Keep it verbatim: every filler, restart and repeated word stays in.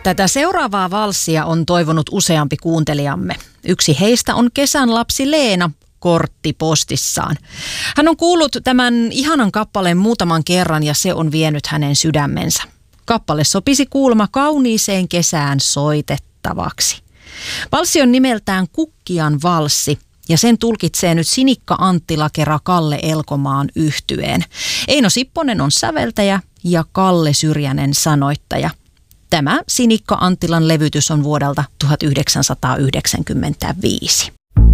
Tätä seuraavaa valssia on toivonut useampi kuuntelijamme. Yksi heistä on kesän lapsi Leena korttipostissaan. Hän on kuullut tämän ihanan kappaleen muutaman kerran ja se on vienyt hänen sydämensä. Kappale sopisi kuulemma kauniiseen kesään soitettavaksi. Valssi on nimeltään Kukkian valssi ja sen tulkitsee nyt Sinikka Anttila kera Kalle Elkomaan yhtyeen. Eino Sipponen on säveltäjä ja Kalle Syrjänen sanoittaja. Tämä Sinikka Anttilan levytys on vuodelta tuhatyhdeksänsataayhdeksänkymmentäviisi.